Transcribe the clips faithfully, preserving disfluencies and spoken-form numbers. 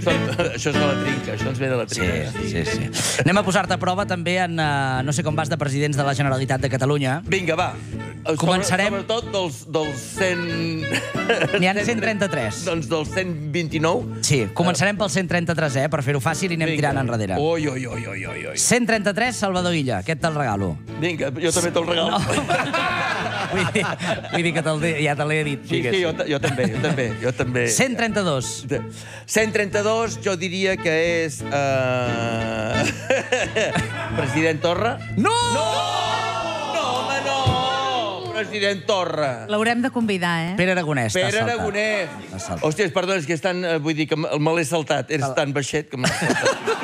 Això és de la trinca, això ens ve de la trinca. Sí, sí, sí. Anem a posar-te a prova també en no sé com vas de presidents de la Generalitat de Catalunya. Vinga, va. Començarem... Sobretot dels, dels cent... N'hi ha cent trenta-tres. Doncs dels cent vint-i-nou. Sí, començarem pel cent trenta-tres, eh? Per fer-ho fàcil i anem tirant enrere. Ui, ui, ui, ui, ui. cent trenta-tres, Salvador Illa. Aquest te'l regalo. Vinga, jo també te'l regalo. Vull dir, vull dir que te'l ja te l'he dit. Sí, sí, jo, jo també, jo també, jo també. cent trenta-dos. cent trenta-dos, jo diria que és... Uh... President Torra. No! No! No, home, no! President Torra. L'haurem de convidar, eh? Pere Aragonès. Pere Aragonès. Hòstia, perdona, és que és tan... Vull dir que me l'he saltat. Eres tan baixet que me l'he saltat.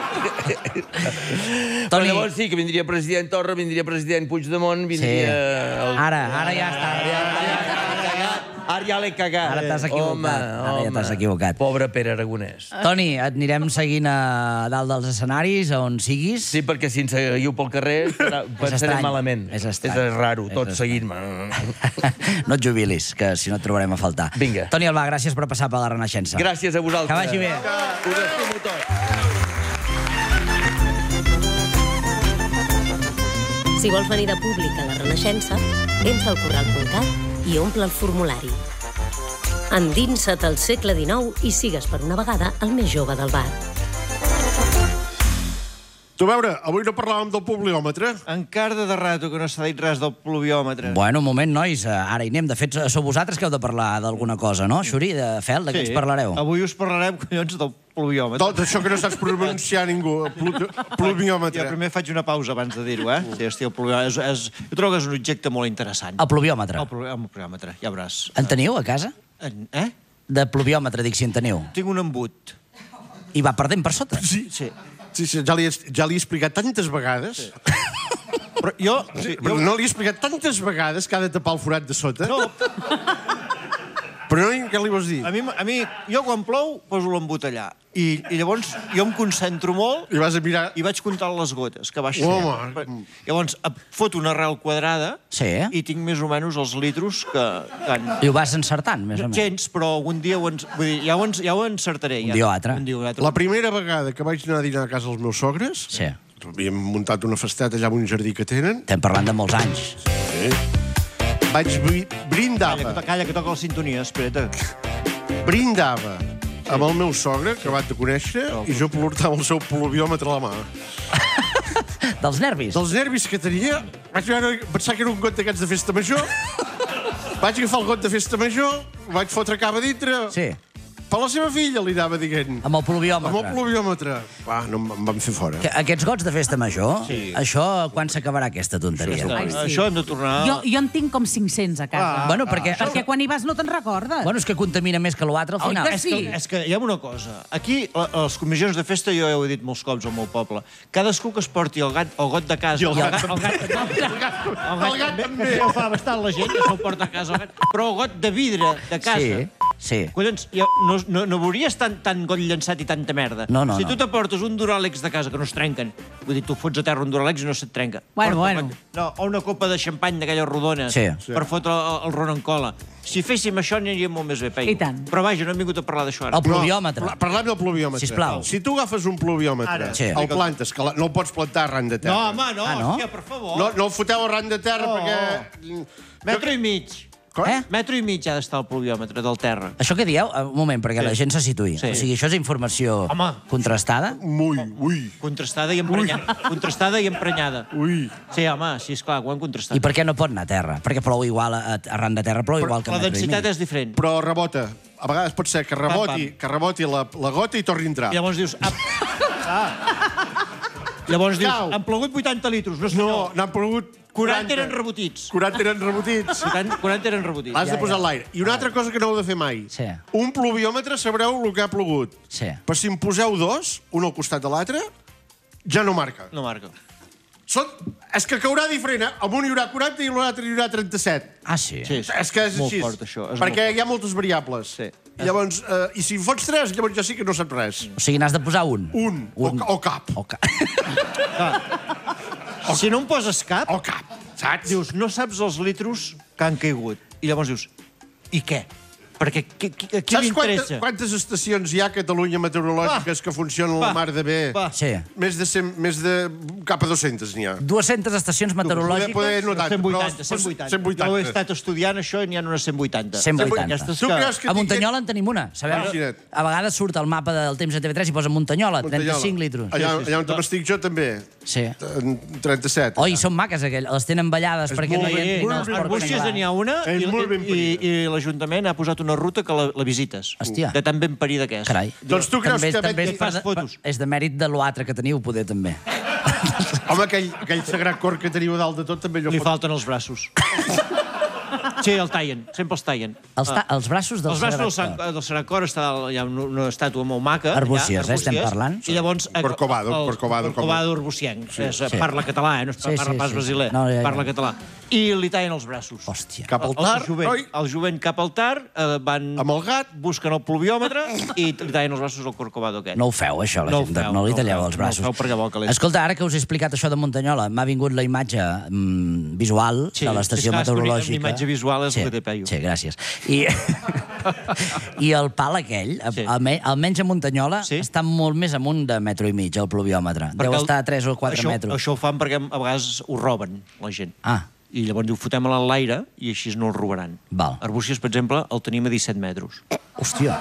Però llavors sí, que vindria president Torra, vindria president Puigdemont, vindria... Ara, ara ja està. Ara ja l'he cagat. Ara t'has equivocat. Ara ja t'has equivocat. Pobre Pere Aragonès. Toni, et anirem seguint a dalt dels escenaris, on siguis. Sí, perquè si ens seguiu pel carrer pensarem malament. És estrany. És raro, tot seguint-me. No et jubilis, que si no et trobarem a faltar. Vinga. Toni Albà, gràcies per passar per la Renaixença. Gràcies a vosaltres. Que vagi bé. Us estimo tot. Si vols venir de públic a la Renaixença, entra al corral punt cat i omple el formulari. Endinsa't al segle dinou i sigues per una vegada el més jove del bar. Tu, a veure, avui no parlàvem del pluviòmetre. Encara de rato que no s'ha dit res del pluviòmetre. Bueno, un moment, nois, ara hi anem. De fet, sou vosaltres que heu de parlar d'alguna cosa, no? Xuri, de Fel, de què ens parlareu? Avui us parlarem, collons, del pluviòmetre. Tot això que no saps pronunciar ningú, pluviòmetre. Jo primer faig una pausa abans de dir-ho, eh? Sí, hosti, el pluviòmetre... És, és, jo trobo que és un objecte molt interessant. El pluviòmetre. El, el pluviòmetre, ja veuràs. En teniu a casa? En, eh? De pluviòmetre, dic, si en teniu. Tinc un embut. I va perdent per sota? Sí, Sí. sí, sí ja, li he, ja li he explicat tantes vegades. Sí. Però jo... Sí, Però jo... no li he explicat tantes vegades que ha de tapar el forat de sota. No, Però no, què li vols dir? a mi, a mi, jo quan plou poso l'embut allà. I, I llavors jo em concentro molt I vas a mirar... i vaig comptant les gotes que baixen. Home. Llavors em foto una arrel quadrada Sí. i tinc més o menys els litros que... que han... I ho vas encertant, més o menys. Gens, però algun dia ho, ens, vull dir, ja, ho, ens, ja ho encertaré. Un ja. dia o altre. Un dia o altre. La primera vegada que vaig anar a dinar a casa dels meus sogres, Sí. havíem muntat una festeta allà en un jardí que tenen, Estem parlant de molts anys. sí. vaig bri brindava, Calla, que, to- calla, que toca la sintonia, espera't. brindava amb el meu sogre, que vaig de conèixer, i jo portava el seu pluviòmetre a la mà. Dels nervis. Dels nervis que tenia, vaig veure, pensar que era un got d'aquests de festa major, vaig agafar el got de festa major, ho vaig fotre cap a dintre, Sí. per la seva filla li anava dient, Amb el pluviòmetre. amb el pluviòmetre. Va, no em em van fer fora. Que Aquests gots de festa major, això quan s'acabarà aquesta tonteria? Ai, sí. Això hem de tornar... Jo, jo en tinc com cinc-cents a casa. Bueno, perquè... Perquè quan hi vas no te'n recordes. Bueno, és que contamina més que l'altre al final. que És sí. que, és que hi ha una cosa. Aquí, a a les comissions de festa, jo ho he dit molts cops al meu poble, cadascú que es porti el, gat, el got de casa... I el gat el gat, el gat, el gat, el gat també. Ja ho fa bastant la gent, ja se'l porta a casa el gat. Però el got de vidre de casa... Sí, sí. Collons, ja no, no, no veuries tant, tant got llançat i tanta merda. No, no, si no. tu t'aportes un Duralex de casa que no es trenquen, vull dir, tu fots a terra un Duralex i no se't trenca. Bueno, Porta- bueno. No, o una copa de xampany d'aquelles rodones Sí. per fotre el, el ron en cola. Si féssim això aniria molt més bé, Pei. I tant. Però vaja, no hem vingut a parlar d'això ara. El pluviòmetre. No, parlem del pluviòmetre. Sisplau. Si tu agafes un pluviòmetre, Ara. Sí. el plantes, que la, no el pots plantar arran de No, terra. home, no, Ah, no? hòstia, per favor. No, no el foteu arran de terra No. perquè... Metro i mig. Com? Eh? Metro i mig ha d'estar el pluviòmetre del terra. Això que dieu, un moment, perquè la gent se situï. Sí. O sigui, això és informació Home. contrastada? Ui, ui, Contrastada i emprenyada. Contrastada i emprenyada. ui. Sí, home, sí, esclar, ho hem contrastat. I per què no pot anar a terra? Perquè plou igual a, a, arran de terra, plou igual que La metro i densitat mig. és diferent. Però rebota. A vegades pot ser que reboti, Pam, que reboti la, la gota i torni a entrar. I llavors dius... Ah. Llavors dius, Cau. han plogut vuitanta litros. No, No, senyor. n'han plogut quaranta eren rebotits. quaranta eren rebotits. quaranta eren rebotits. L'has de Ja, posar ja. a l'aire. I una altra cosa que no heu de fer mai. Sí. Un pluviòmetre sabreu el que ha plogut. Sí. Però si en poseu dos, un al costat de l'altre, ja no marca. No marca. Són... És que caurà diferent, eh? Amb un hi haurà quaranta i l'altre hi haurà trenta-set. Ah, sí? Sí, sí. És que és Molt així. fort, això, és Perquè molt hi ha moltes variables. Sí. I llavors, eh, i si en fots tres, llavors ja sí que no saps res. O sigui, n'has de posar un. Un. O, Un. o cap. O ca... Si no en poses cap, O cap. Saps? dius, no saps els litros que han caigut. I llavors dius, i què? Perquè qui, qui, a qui Saps li quantes, interessa? quantes estacions hi ha a Catalunya meteorològiques que funcionen la mar de bé? Va. Sí. Més de, cent, més de cap a dues-centes n'hi ha. dues-centes estacions meteorològiques. Poder, poder notar, cent vuitanta, però- cent vuitanta. cent vuitanta. Jo he estat estudiant això i n'hi ha unes cent vuitanta. cent vuitanta. Aquestes Tu que- creus que A Muntanyola en tenim una, sabeu? Imagina't. A vegades surt el mapa del temps de T V tres i posa Muntanyola, trenta-cinc litres. Allà, allà on m'estic jo també. Sí. trenta-set. Oi, són maques, aquell. Les tenen ballades perquè no molt hi bé, no molt les bé. porten Arbúcies clar. n'hi ha una És i, molt ben i, parida. i l'Ajuntament ha posat una ruta que la, la visites. Hòstia. De tan ben parida que és. Carai. Doncs tu creus també, que... també veig- és, per, fas fotos? és de mèrit de l'altre que teniu, poder, també. Home, aquell, aquell sagrat cor que teniu a dalt de tot també allò Li pot... falten els braços. Sí, el tallen, sempre els tallen. Els, ta els braços del Els braços del, Sagrat Sant, Cor. del Sant Cor està, hi ha una, una estàtua molt maca. Arbúcies, allà, eh, estem parlant. I llavors... eh, Corcovado, el- Corcovado, com- Corcovado arbucienc. Sí, és, Sí. Parla català, eh? No és, Sí, parla sí, pas sí. brasiler. No, ja, ja. Parla català. I li tallen els braços. Hòstia. Cap al El, tar, el jovent, oi? el jovent cap al tar, eh, van... Amb el gat. Busquen el pluviòmetre i li tallen els braços al Corcovado aquest. No ho feu, això, la No ho gent. feu, no li no ho talleu feu, els no ho braços. feu perquè vol calés. Escolta, ara que us he explicat això de Muntanyola, m'ha vingut la imatge mm, visual Sí, de l'estació si és que meteorològica. una imatge visual és sí, el que té peio. Sí, gràcies. I, I el pal aquell, Sí. alme- almenys a Muntanyola, Sí. està molt més amunt de metro i mig, el pluviòmetre. Deu Perquè el- estar a tres o quatre això, metres. Això ho fan perquè a vegades ho roben, la gent. Ah, I llavors diu, fotem-la a l'aire i així no el robaran. Val. Arbúcies, per exemple, el tenim a disset metres. hòstia.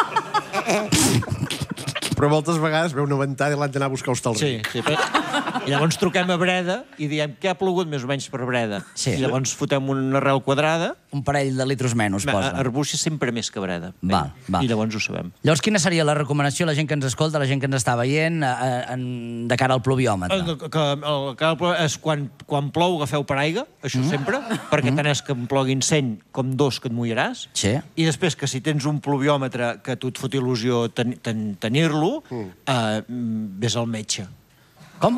Però moltes vegades veu una ventada i l'han d'anar a buscar a Hostalric. Sí, però... I llavors truquem a Breda i diem què ha plogut més o menys per Breda. Sí. I llavors fotem una arrel quadrada. Un parell de litros menys posa. Arbúcies sempre més que Breda. Val, val. I llavors ho sabem. Llavors, quina seria la recomanació a la gent que ens escolta, a la gent que ens està veient, eh, en, de cara al pluviòmetre? El, que, el, que el, és quan, quan plou agafeu paraigua, això Mm. sempre, perquè tant és que en ploguin cent com dos que et mullaràs. Sí. I després que si tens un pluviòmetre que a tu et fot il·lusió ten, ten, tenir-lo, Mm. eh, vés al metge. Com?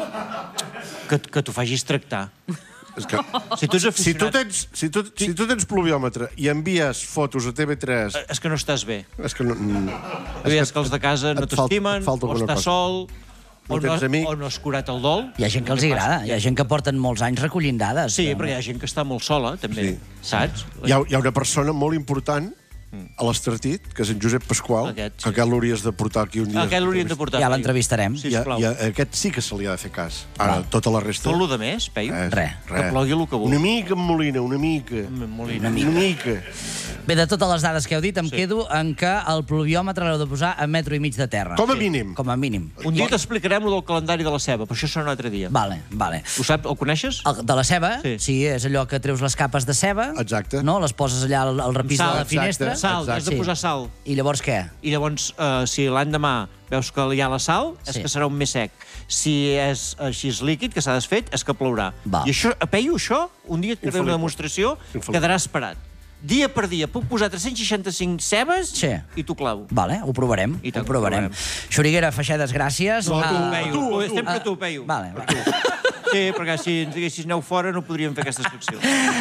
Que, que t'ho facis tractar. És que... Si tu ets Si tu, aficionat... tens, si, tu, si tu tens pluviòmetre i envies fotos a T V tres... eh, És que no estàs bé. És que no... mm, És que els de casa no et falta- t'estimen, et falta o alguna estàs cosa. sol, No o, no, tens amic. o no has curat el dol. Hi ha gent que els hi agrada, hi ha gent que porten molts anys recollint dades. Sí, però hi ha gent que està molt sola, també, Sí. saps? Hi ha, hi ha una persona molt important a l'Estartit, que és en Josep Pasqual, Aquest, sí. que aquest l'hauries de portar aquí un dia. Aquest l'haurien de portar. Ja Peyu. l'entrevistarem. Sí, I, a- sisplau. i a aquest sí que se li ha de fer cas. Ara, tota la resta... Tot el de més, Peyu? Res, Res. Que plogui el que vulgui. Una mica en Molina, una mica. Molina. Una mica. Bé, de totes les dades que heu dit, em quedo en que el pluviòmetre l'heu de posar a metro i mig de terra. Com a mínim. Com a mínim. Un dia t'explicarem el del calendari de la ceba, però això serà un altre dia. Vale, vale. Ho saps? El coneixes? El de la ceba, sí. Sí. sí, és allò que treus les capes de ceba, Exacte. no? Les poses allà al, al repís Sal, de la exacte. finestra. Sal, Exacte. has de posar sal. I llavors què? I llavors, eh, si l'endemà veus que hi ha la sal, és Sí. que serà un més sec. Si és així líquid, que s'ha desfet, és que plourà. Val. I això, a Peyu, això, un dia et faré una Infal·lible. demostració, Infal·lible. quedaràs parat. Dia per dia, puc posar tres-cents seixanta-cinc cebes Sí. i t'ho clavo. Vale, ho provarem. I tant ho que ho provarem. provarem. Xuriguera, Feixedes, gràcies. No, a tu, Ah, Peyu. tu, Tu, a tu. sempre a tu, Peyu. Vale, vale. Sí, perquè si ens diguessis aneu fora no podríem fer aquesta secció.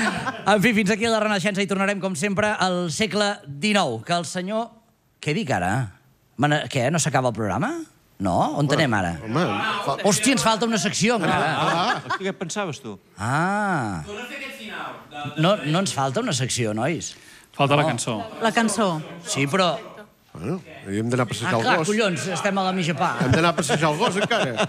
En fi, fins aquí la Renaixença i tornarem, com sempre, al segle dinou. Que el senyor... Què dic ara? Mana... Què, no s'acaba el programa? No? On anem ara? Home, fa... Hòstia, ens falta una secció encara. Ah. Què pensaves tu? Ah. No, no ens falta una secció, nois. Falta la cançó. La cançó. Sí, però... Bueno, hem d'anar a passejar Ah, el clar, gos. collons, estem a la mitja pa. Hem d'anar a passejar el gos, encara.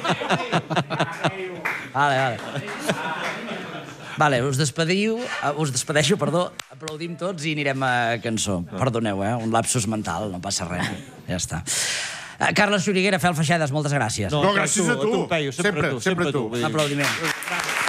Vale, vale. Vale, us despediu, eh, us despedeixo, perdó, aplaudim tots i anirem a cançó. Perdoneu, eh? Un lapsus mental, no passa res. Ja està. Eh, Carles Xuriguera, Fel Feixedes, moltes gràcies. No, gràcies a tu. A tu, Peyu, sempre, Sempre, a tu. sempre a tu. Vull dir, Un aplaudiment.